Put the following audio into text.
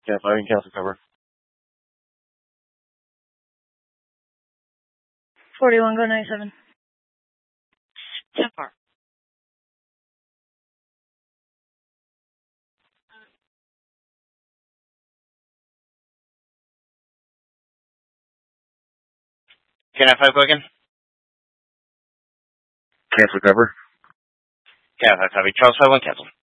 Cat 5 and cancel cover. 41, go 97. 10 4. Cat 5, go again. Cancel cover. Cat 5, copy. Charles 5, 1, cancel.